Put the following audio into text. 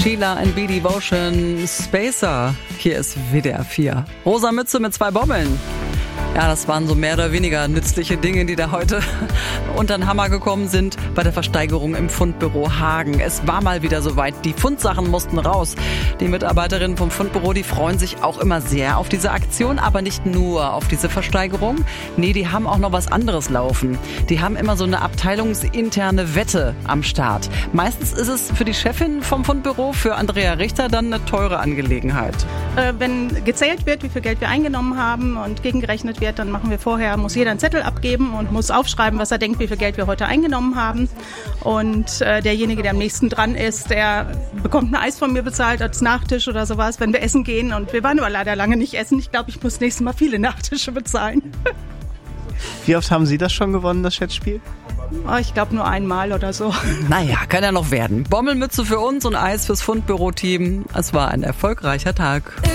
Sheila and B Devotion, Spacer. Hier ist WDR 4. Rosa Mütze mit 2 Bommeln. Ja, das waren so mehr oder weniger nützliche Dinge, die da heute unter den Hammer gekommen sind bei der Versteigerung im Fundbüro Hagen. Es war mal wieder soweit. Die Fundsachen mussten raus. Die Mitarbeiterinnen vom Fundbüro, die freuen sich auch immer sehr auf diese Aktion, aber nicht nur auf diese Versteigerung. Nee, die haben auch noch was anderes laufen. Die haben immer so eine abteilungsinterne Wette am Start. Meistens ist es für die Chefin vom Fundbüro, für Andrea Richter, dann eine teure Angelegenheit. Wenn gezählt wird, wie viel Geld wir eingenommen haben und gegengerechnet wird, dann muss jeder einen Zettel abgeben und muss aufschreiben, was er denkt, wie viel Geld wir heute eingenommen haben. Und derjenige, der am nächsten dran ist, der bekommt ein Eis von mir bezahlt als Nachtisch oder sowas, wenn wir essen gehen. Und wir waren aber leider lange nicht essen. Ich glaube, ich muss nächstes Mal viele Nachtische bezahlen. Wie oft haben Sie das schon gewonnen, das Schätzspiel? Oh, ich glaube nur einmal oder so. Naja, kann ja noch werden. Bommelmütze für uns und Eis fürs Fundbüro-Team. Es war ein erfolgreicher Tag.